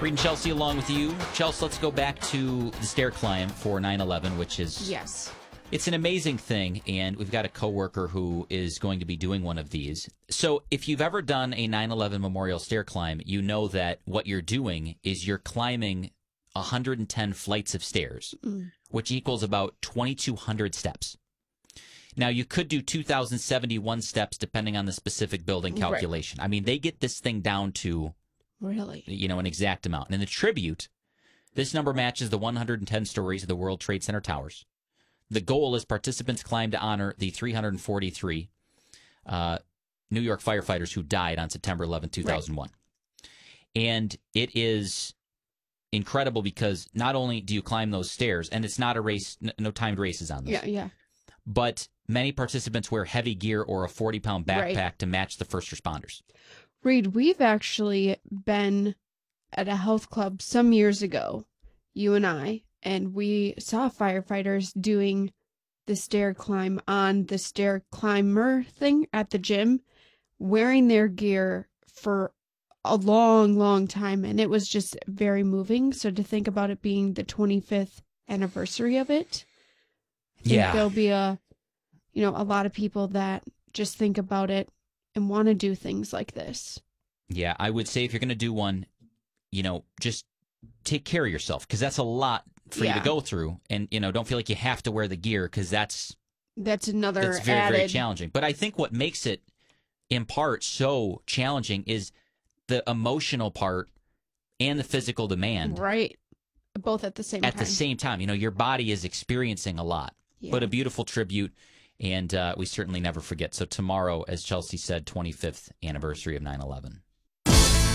Reed and Chelsea along with you. Chelsea, let's go back to the stair climb for 9/11, which is... Yes. It's an amazing thing, and we've got a coworker who is going to be doing one of these. So if you've ever done a 9/11 memorial stair climb, you know that what you're doing is you're climbing 110 flights of stairs, which equals about 2,200 steps. Now, you could do 2,071 steps depending on the specific building calculation. Right. I mean, they get this thing down to, really, an exact amount. And in the tribute, this number matches the 110 stories of the World Trade Center towers. The goal is participants climb to honor the 343 New York firefighters who died on September 11, 2001. Right. And it is incredible because not only do you climb those stairs, and it's not a race, no timed races on this. Yeah. But many participants wear heavy gear or a 40-pound backpack to match the first responders. Reed, we've actually been at a health club some years ago, you and I, and we saw firefighters doing the stair climb on the stair climber thing at the gym, wearing their gear for a long, long time. And it was just very moving. So to think about it being the 25th anniversary of it, I think there'll be a lot of people that just think about it and want to do things like this. Yeah, I would say if you're going to do one, just take care of yourself, because that's a lot for you to go through. And, don't feel like you have to wear the gear, because that's another very, very challenging. But I think what makes it, in part, so challenging is the emotional part and the physical demand. Right. Both at the same time. At the same time. Your body is experiencing a lot. Yeah. But a beautiful tribute, and we certainly never forget. So tomorrow, as Chelsea said, 25th anniversary of 9/11.